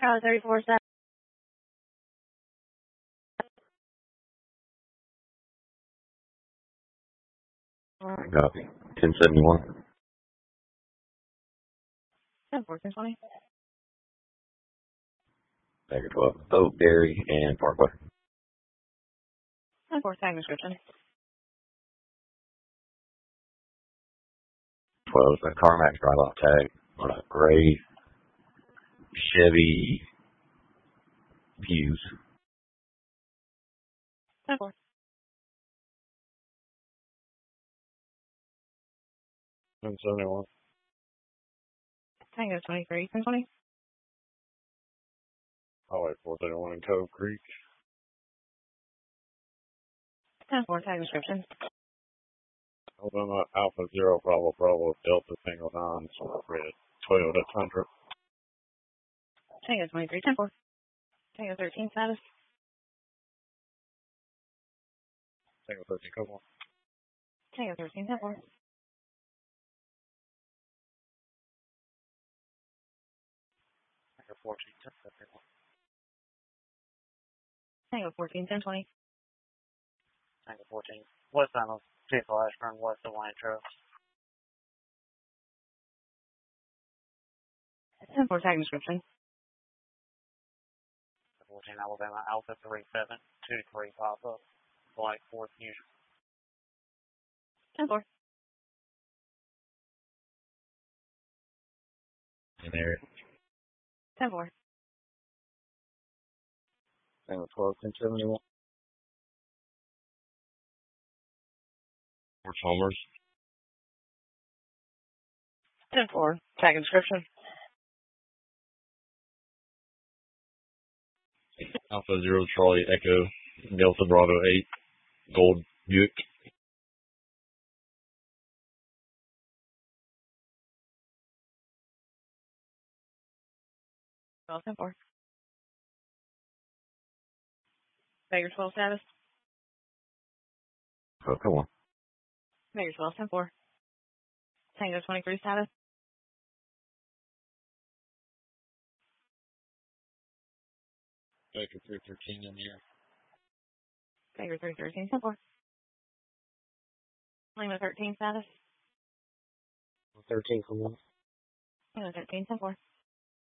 Charlie 34-7. Copy. 1071. 10-4-10-20. Bagger 12. Oak, Dairy, and Parkway. 10-4 tag description. 12. A CarMax drive-off tag on a gray Chevy Fuse. 10-4. 1071. Tango 23. 10-20. Highway 431 in Cove Creek. 10-4 tag description. Alabama Alpha Zero Bravo Bravo Delta Tango 9 red Toyota Tundra. Tango 23. 10-4. Tango 13 status. Tango 13 Cove 1. Tango 13. 10-4. Tango 14 10 Tango 14. 10-20. Tango 14. West side of vehicle Ashburn, west of Lantro. 10-4 tag description. 14 Alabama Alpha 3723 Papa. Flight 4th Fusion. 10-4. In area. 10-4. Tango 12 1071. Fort Chalmers. 10-4 tag description. Alpha Zero Charlie Echo Delta Bravo 8 Gold Buick. 10-4. Bagger 12 status. Oh, come on. Bagger 12. 10-4. Tango 23 status. Baker 313 in here. Bagger 313. 10-4. Lima 13 status. 13 for 1. Lima 13. 10-4.